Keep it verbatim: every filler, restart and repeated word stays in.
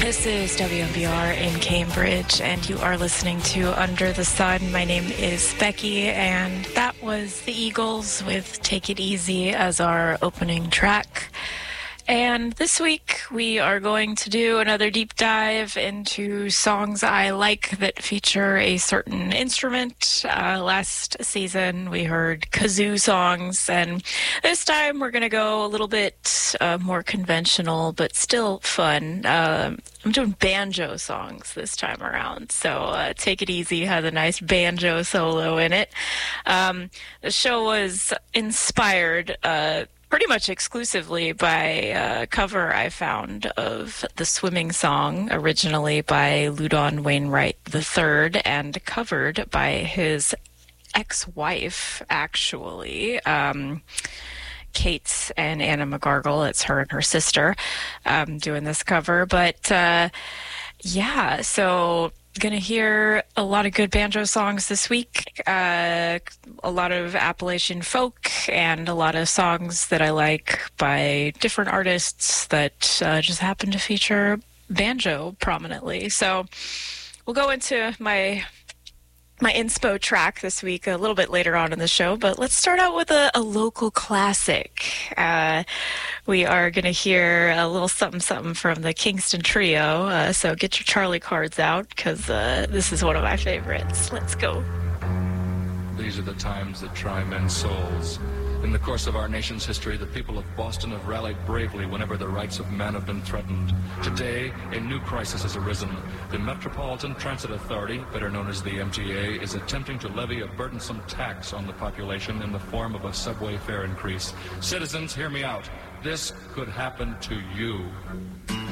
This is W M B R in Cambridge, and you are listening to Under the Sun. My name is Becky, and that was the Eagles with Take It Easy as our opening track. And this week we are going to do another deep dive into songs I like that feature a certain instrument. Uh, last season we heard kazoo songs, and this time we're going to go a little bit uh, more conventional, but still fun. Uh, I'm doing banjo songs this time around, so uh, Take It Easy has a nice banjo solo in it. Um, the show was inspired uh, pretty much exclusively by a cover I found of the swimming song, originally by Loudon Wainwright the third, and covered by his ex-wife, actually. Um, Kate and Anna McGargle. It's her and her sister um, doing this cover. But uh, yeah, so gonna hear a lot of good banjo songs this week, uh, a lot of Appalachian folk, and a lot of songs that I like by different artists that uh, just happen to feature banjo prominently. So we'll go into my my inspo track this week a little bit later on in the show, but let's start out with a, a local classic. Uh, we are going to hear a little something something from the Kingston Trio, uh, so get your Charlie cards out, because uh, this is one of my favorites. Let's go. These are the times that try men's souls. In the course of our nation's history, the people of Boston have rallied bravely whenever the rights of man have been threatened. Today, a new crisis has arisen. The Metropolitan Transit Authority, better known as the M T A, is attempting to levy a burdensome tax on the population in the form of a subway fare increase. Citizens, hear me out. This could happen to you.